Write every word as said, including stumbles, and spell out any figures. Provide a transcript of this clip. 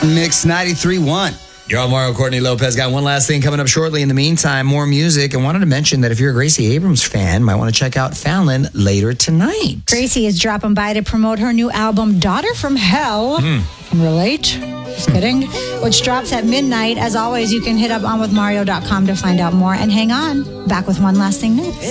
Mix ninety-three point one. You're on Mario Courtney Lopez. Got one last thing coming up shortly. In the meantime, more music. And wanted to mention that if you're a Gracie Abrams fan, might want to check out Fallon later tonight. Gracie is dropping by to promote her new album, Daughter from Hell. Mm. Can relate? Just kidding. Which drops at midnight. As always, you can hit up on with mario dot com to find out more. And hang on. Back with one last thing next.